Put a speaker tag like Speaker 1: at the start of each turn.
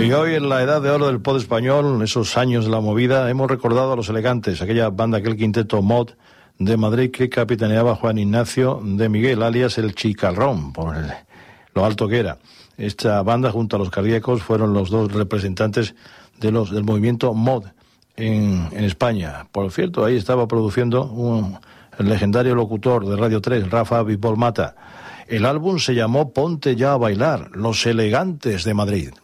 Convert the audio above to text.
Speaker 1: Y hoy, en la edad de oro del pop español, esos años de la movida, hemos recordado a Los Elegantes, aquella banda, aquel quinteto mod de Madrid que capitaneaba Juan Ignacio de Miguel, alias el Chicarrón, por lo alto que era. Esta banda, junto a Los Cardíacos, fueron los dos representantes del movimiento mod en España. Por cierto, ahí estaba produciendo el legendario locutor de Radio 3, Rafa Bisbal Mata. El álbum se llamó Ponte ya a bailar, Los Elegantes de Madrid.